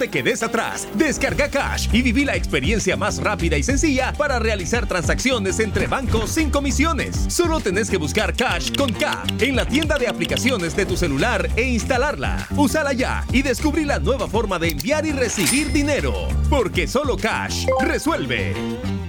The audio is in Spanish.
te quedes atrás. Descarga Cash y viví la experiencia más rápida y sencilla para realizar transacciones entre bancos sin comisiones. Solo tenés que buscar Cash con K en la tienda de aplicaciones de tu celular e instalarla. Úsala ya y descubrí la nueva forma de enviar y recibir dinero. Porque solo Cash resuelve.